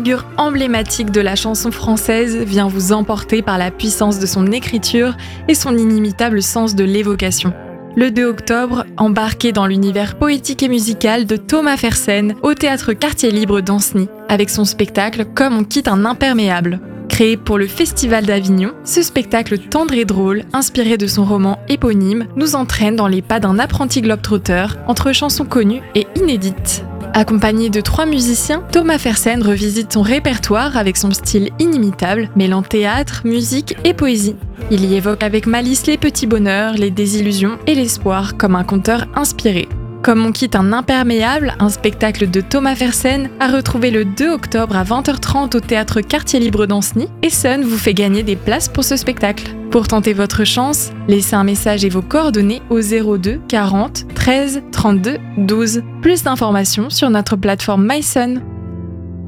figure emblématique de la chanson française, vient vous emporter par la puissance de son écriture et son inimitable sens de l'évocation. Le 2 octobre, embarquez dans l'univers poétique et musical de Thomas Fersen au théâtre Quartier Libre d'Ancenis, avec son spectacle « Comme on quitte un imperméable ». Créé pour le Festival d'Avignon, ce spectacle tendre et drôle, inspiré de son roman éponyme, nous entraîne dans les pas d'un apprenti globe-trotter entre chansons connues et inédites. Accompagné de 3 musiciens, Thomas Fersen revisite son répertoire avec son style inimitable, mêlant théâtre, musique et poésie. Il y évoque avec malice les petits bonheurs, les désillusions et l'espoir comme un conteur inspiré. Comme on quitte un imperméable, un spectacle de Thomas Fersen à retrouver le 2 octobre à 20h30 au théâtre Quartier Libre d'Ancenis, et Sun vous fait gagner des places pour ce spectacle. Pour tenter votre chance, laissez un message et vos coordonnées au 02 40 13 32 12. Plus d'informations sur notre plateforme MySun.